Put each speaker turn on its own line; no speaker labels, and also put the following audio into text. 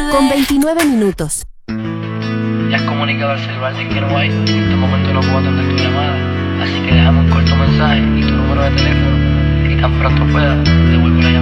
con 29 minutos.
Ya has comunicado al celular de Ken White. En este momento no puedo atender tu llamada, así que déjame un corto mensaje y tu número de teléfono y tan pronto pueda devuelvo la llamada.